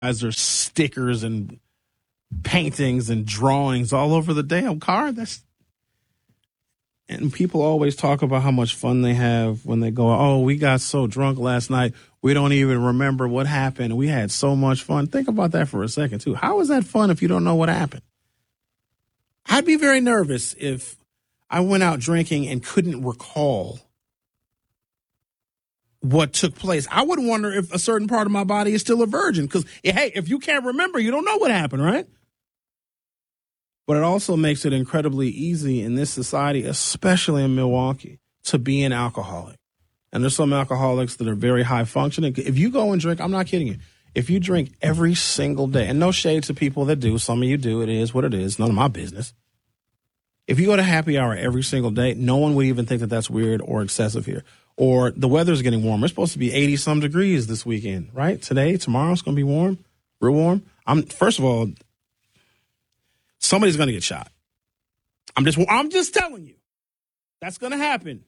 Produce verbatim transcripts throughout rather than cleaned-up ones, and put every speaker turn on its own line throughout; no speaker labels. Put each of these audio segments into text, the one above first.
As there's stickers and paintings and drawings all over the damn car. That's and people always talk about how much fun they have when they go, oh, we got so drunk last night, we don't even remember what happened. We had so much fun. Think about that for a second, too. How is that fun if you don't know what happened? I'd be very nervous if I went out drinking and couldn't recall what took place. I would wonder if a certain part of my body is still a virgin because, hey, if you can't remember, you don't know what happened, right? But it also makes it incredibly easy in this society, especially in Milwaukee, to be an alcoholic. And there's some alcoholics that are very high functioning. If you go and drink, I'm not kidding you, if you drink every single day, and no shade to people that do, some of you do, it is what it is, none of my business. If you go to happy hour every single day, no one would even think that that's weird or excessive here. Or the weather's getting warmer. It's supposed to be eighty-some degrees this weekend, right? Today, tomorrow, it's going to be warm, real warm. I'm First of all, somebody's going to get shot. I'm just I'm just telling you. That's going to happen.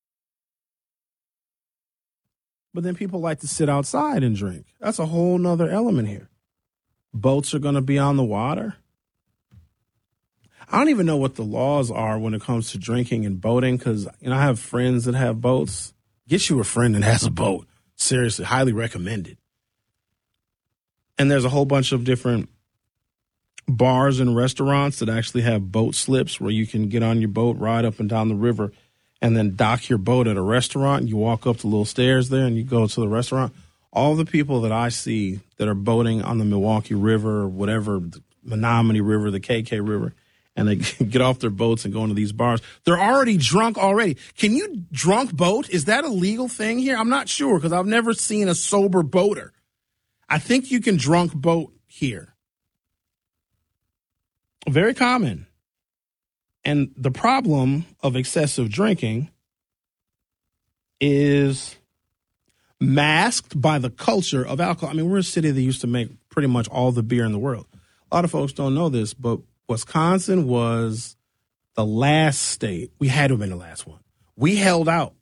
But then people like to sit outside and drink. That's a whole nother element here. Boats are going to be on the water. I don't even know what the laws are when it comes to drinking and boating because, you know, I have friends that have boats. Get you a friend that has a boat. Seriously, highly recommended. And there's a whole bunch of different bars and restaurants that actually have boat slips where you can get on your boat, ride up and down the river, and then dock your boat at a restaurant. You walk up the little stairs there and you go to the restaurant. All the people that I see that are boating on the Milwaukee River or whatever, the Menominee River, the K K River, and they get off their boats and go into these bars, they're already drunk already. Can you drunk boat? Is that a legal thing here? I'm not sure because I've never seen a sober boater. I think you can drunk boat here. Very common. And the problem of excessive drinking is masked by the culture of alcohol. I mean, we're a city that used to make pretty much all the beer in the world. A lot of folks don't know this, but Wisconsin was the last state. We had to have been the last one. We held out.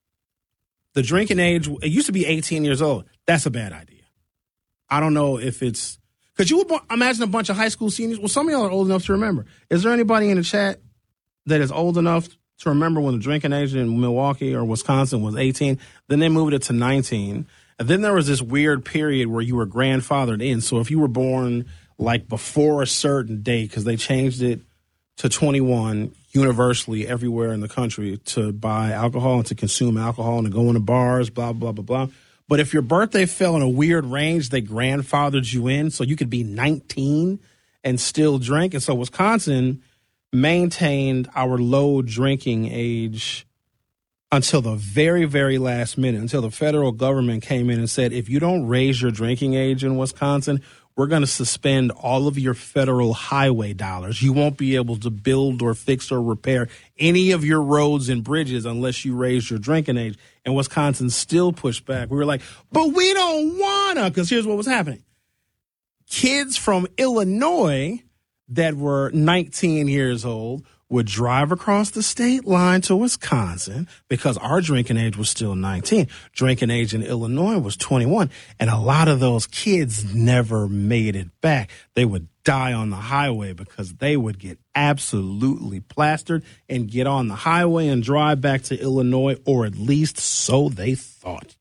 The drinking age, it used to be eighteen years old. That's a bad idea. I don't know if it's, could you imagine a bunch of high school seniors? Well, some of y'all are old enough to remember. Is there anybody in the chat that is old enough to remember when the drinking age in Milwaukee or Wisconsin was eighteen? Then they moved it to nineteen. And then there was this weird period where you were grandfathered in. So if you were born like before a certain date, because they changed it to twenty-one universally everywhere in the country to buy alcohol and to consume alcohol and to go into bars, blah, blah, blah, blah. But if your birthday fell in a weird range, they grandfathered you in so you could be nineteen and still drink. And so Wisconsin maintained our low drinking age until the very, very last minute, until the federal government came in and said, if you don't raise your drinking age in Wisconsin, we're going to suspend all of your federal highway dollars. You won't be able to build or fix or repair any of your roads and bridges unless you raise your drinking age. And Wisconsin still pushed back. We were like, but we don't want to, because here's what was happening. Kids from Illinois that were nineteen years old would drive across the state line to Wisconsin because our drinking age was still nineteen. Drinking age in Illinois was twenty-one. And a lot of those kids never made it back. They would die on the highway because they would get absolutely plastered and get on the highway and drive back to Illinois, or at least so they thought.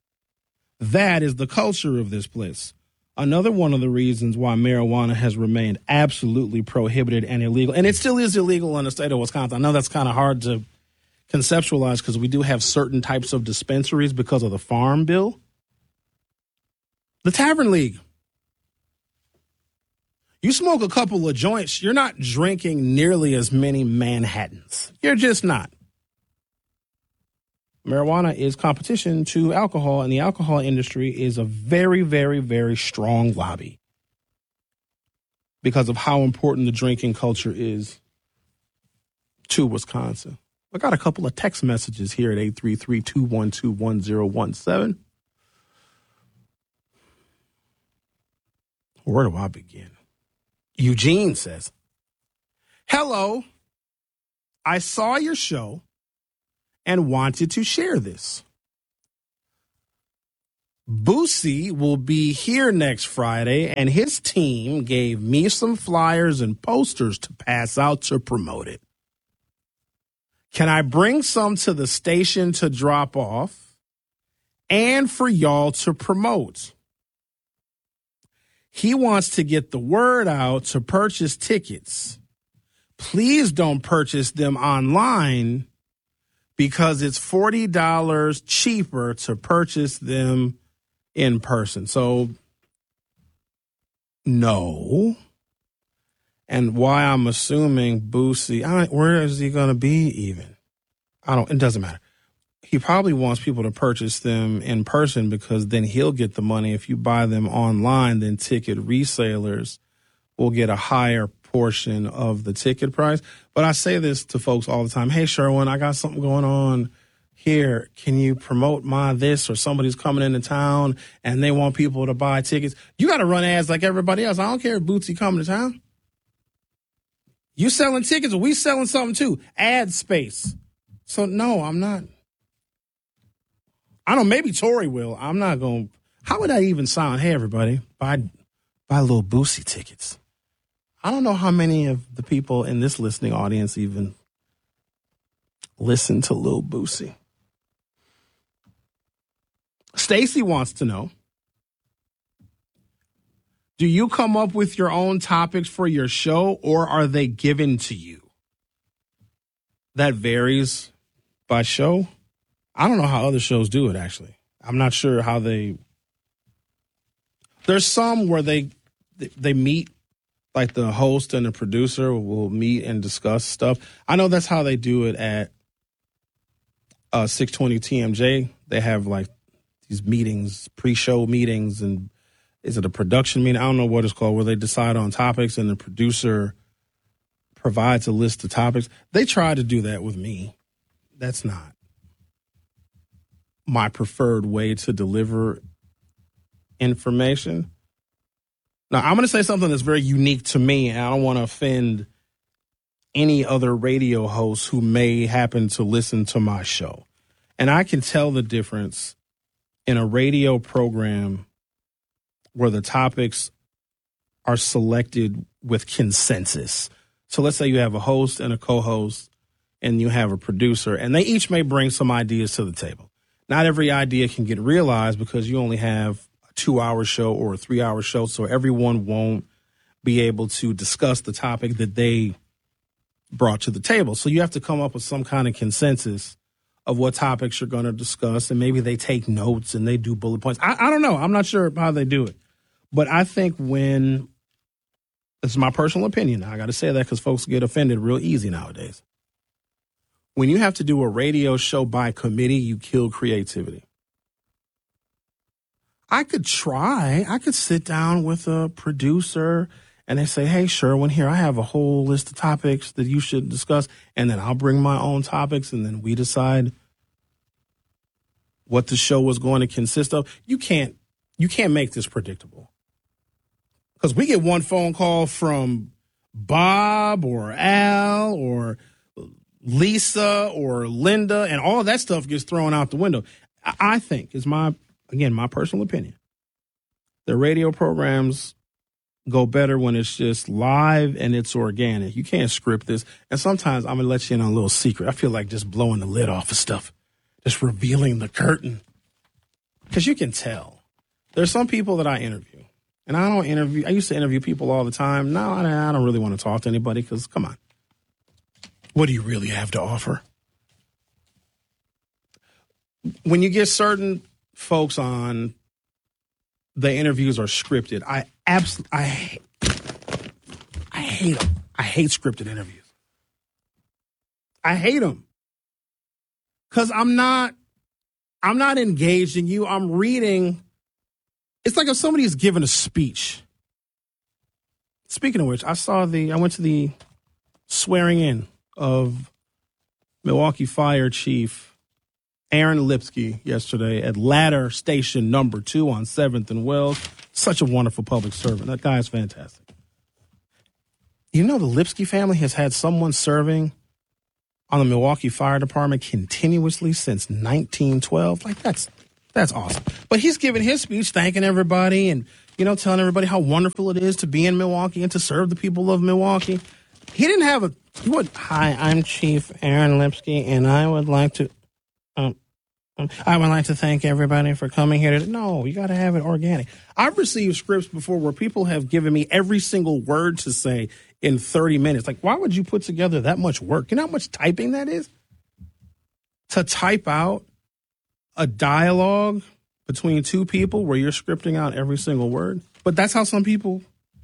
That is the culture of this place. Another one of the reasons why marijuana has remained absolutely prohibited and illegal, and it still is illegal in the state of Wisconsin. I know that's kind of hard to conceptualize because we do have certain types of dispensaries because of the Farm Bill. The Tavern League. You smoke a couple of joints, you're not drinking nearly as many Manhattans. You're just not. Marijuana is competition to alcohol, and the alcohol industry is a very, very, very strong lobby because of how important the drinking culture is to Wisconsin. I got a couple of text messages here at eight three three, two one two, one zero one seven. Where do I begin? Eugene says, hello, I saw your show and wanted to share this. Boosie will be here next Friday, and his team gave me some flyers and posters to pass out to promote it. Can I bring some to the station to drop off and for y'all to promote? He wants to get the word out to purchase tickets. Please don't purchase them online because it's forty dollars cheaper to purchase them in person. So, no. And why I'm assuming Boosie, I, where is he going to be even? I don't, it doesn't matter. He probably wants people to purchase them in person because then he'll get the money. If you buy them online, then ticket resellers will get a higher portion of the ticket price. But I say this to folks all the time. Hey, Sherwin, I got something going on here. Can you promote my this? Or somebody's coming into town and they want people to buy tickets. You got to run ads like everybody else. I don't care if Bootsy coming to town. You selling tickets, we selling something too. Ad space. So no, I'm not. I don't know, maybe Tori will. I'm not going to. How would that even sound? Hey, everybody, buy, buy little Boosie tickets. I don't know how many of the people in this listening audience even listen to Lil Boosie. Stacy wants to know, do you come up with your own topics for your show or are they given to you? That varies by show. I don't know how other shows do it, actually. I'm not sure how they... There's some where they they meet, like the host and the producer will meet and discuss stuff. I know that's how they do it at uh, six twenty T M J. They have like these meetings, pre-show meetings, and is it a production meeting? I don't know what it's called, where they decide on topics and the producer provides a list of topics. They try to do that with me. That's not my preferred way to deliver information. Now, I'm going to say something that's very unique to me, and I don't want to offend any other radio hosts who may happen to listen to my show. And I can tell the difference in a radio program where the topics are selected with consensus. So let's say you have a host and a co-host, and you have a producer, and they each may bring some ideas to the table. Not every idea can get realized because you only have a two-hour show or a three-hour show, so everyone won't be able to discuss the topic that they brought to the table. So you have to come up with some kind of consensus of what topics you're going to discuss, and maybe they take notes and they do bullet points. I, I don't know. I'm not sure how they do it. But I think when, this is my personal opinion, I got to say that because folks get offended real easy nowadays. When you have to do a radio show by committee, you kill creativity. I could try. I could sit down with a producer and they say, hey, Sherwin, here, I have a whole list of topics that you should discuss. And then I'll bring my own topics and then we decide what the show was going to consist of. You can't, you can't make this predictable. Because we get one phone call from Bob or Al or Lisa or Linda, and all of that stuff gets thrown out the window. I think, is my, again, my personal opinion, the radio programs go better when it's just live and it's organic. You can't script this. And sometimes I'm going to let you in on a little secret. I feel like just blowing the lid off of stuff, just revealing the curtain. Because you can tell. There's some people that I interview, and I don't interview. I used to interview people all the time. No, I don't really want to talk to anybody because, come on. What do you really have to offer? When you get certain folks on, the interviews are scripted. I absolutely, I, I hate them. I hate scripted interviews. I hate them because I'm not, I'm not engaging you. I'm reading. It's like if somebody's giving a speech. Speaking of which, I saw the, I went to the swearing in of Milwaukee Fire Chief Aaron Lipsky yesterday at Ladder Station number two on seventh and Wells. Such a wonderful public servant. That guy is fantastic. You know, the Lipsky family has had someone serving on the Milwaukee Fire Department continuously since nineteen twelve. Like, that's That's awesome. But he's giving his speech, thanking everybody and, you know, telling everybody how wonderful it is to be in Milwaukee and to serve the people of Milwaukee. He didn't have a, he would, hi, I'm Chief Aaron Lipsky, and I would like to, um, I would like to thank everybody for coming here today. No, you got to have it organic. I've received scripts before where people have given me every single word to say in thirty minutes. Like, why would you put together that much work? You know how much typing that is? To type out a dialogue between two people where you're scripting out every single word. But that's how some people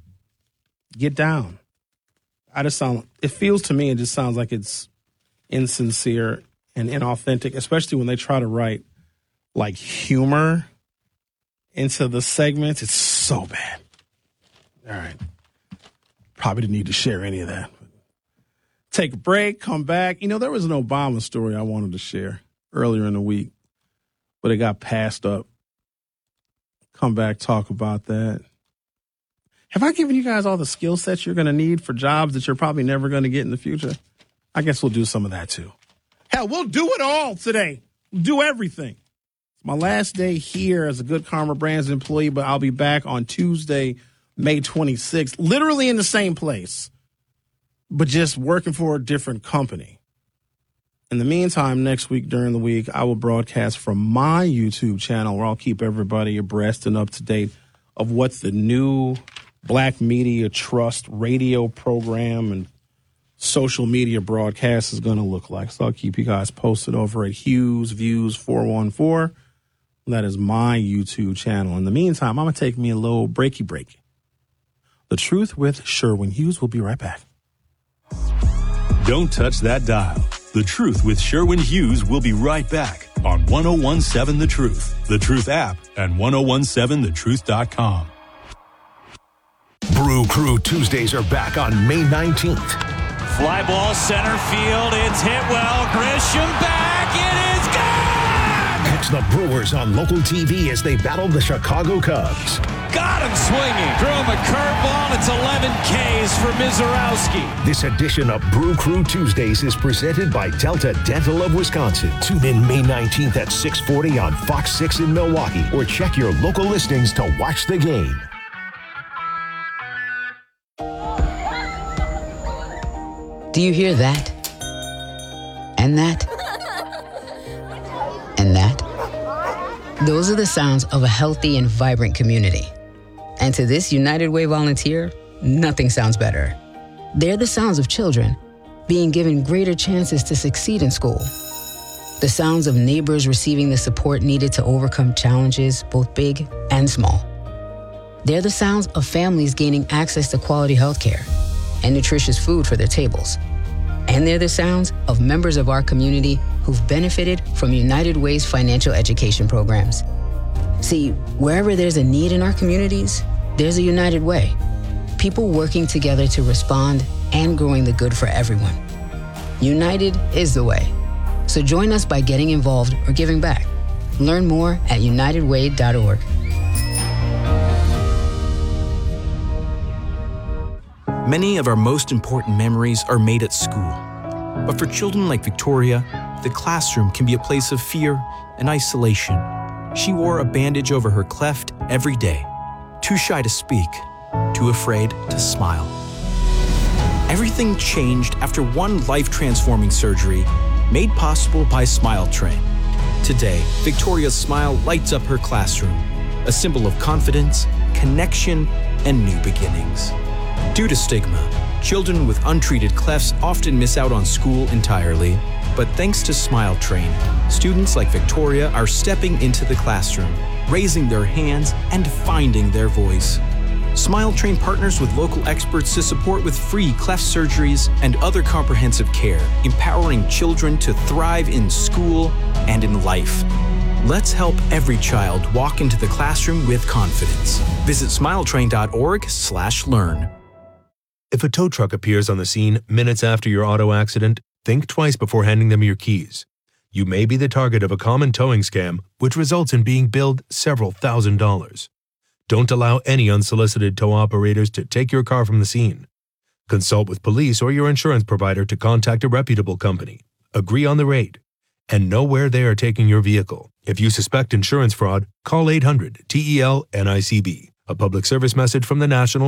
get down. I just sound, it feels to me, it just sounds like it's insincere and inauthentic, especially when they try to write like humor into the segments. It's so bad. All right. Probably didn't need to share any of that. Take a break, come back. You know, there was an Obama story I wanted to share earlier in the week, but it got passed up. Come back, talk about that. Have I given you guys all the skill sets you're going to need for jobs that you're probably never going to get in the future? I guess we'll do some of that too. Hell, we'll do it all today. We'll do everything. It's my last day here as a Good Karma Brands employee, but I'll be back on Tuesday, May twenty-sixth, literally in the same place, but just working for a different company. In the meantime, next week during the week, I will broadcast from my YouTube channel where I'll keep everybody abreast and up to date of what the new Black Media Trust radio program and social media broadcast is going to look like. So I'll keep you guys posted over at Hughes Views four one four. That is my YouTube channel. In the meantime, I'm going to take me a little breaky break. The Truth with Sherwin Hughes. We'll be right back.
Don't touch that dial. The Truth with Sherwin Hughes will be right back on one oh one seven The Truth, The Truth app, and ten seventeen the truth dot com.
Brew Crew Tuesdays are back on May nineteenth.
Fly ball center field. It's hit well. Grisham back. It is gone!
Catch the Brewers on local T V as they battle the Chicago Cubs.
Got him swinging. Threw him a curveball. It's eleven Ks for Mizorowski.
This edition of Brew Crew Tuesdays is presented by Delta Dental of Wisconsin. Tune in May nineteenth at six forty on Fox six in Milwaukee or check your local listings to watch the game.
Do you hear that? And that? And that? Those are the sounds of a healthy and vibrant community. And to this United Way volunteer, nothing sounds better. They're the sounds of children being given greater chances to succeed in school. The sounds of neighbors receiving the support needed to overcome challenges, both big and small. They're the sounds of families gaining access to quality healthcare and nutritious food for their tables. And they're the sounds of members of our community who've benefited from United Way's financial education programs. See, wherever there's a need in our communities, there's a United Way. People working together to respond and growing the good for everyone. United is the way. So join us by getting involved or giving back. Learn more at united way dot org.
Many of our most important memories are made at school. But for children like Victoria, the classroom can be a place of fear and isolation. She wore a bandage over her cleft every day, too shy to speak, too afraid to smile. Everything changed after one life-transforming surgery made possible by Smile Train. Today, Victoria's smile lights up her classroom, a symbol of confidence, connection, and new beginnings. Due to stigma, children with untreated clefts often miss out on school entirely. But thanks to Smile Train, students like Victoria are stepping into the classroom, raising their hands, and finding their voice. Smile Train partners with local experts to support with free cleft surgeries and other comprehensive care, empowering children to thrive in school and in life. Let's help every child walk into the classroom with confidence. Visit smiletrain dot org slash learn.
If a tow truck appears on the scene minutes after your auto accident, think twice before handing them your keys. You may be the target of a common towing scam, which results in being billed several thousand dollars. Don't allow any unsolicited tow operators to take your car from the scene. Consult with police or your insurance provider to contact a reputable company. Agree on the rate. and know where they are taking your vehicle. If you suspect insurance fraud, call eight hundred T E L N I C B. A public service message from the National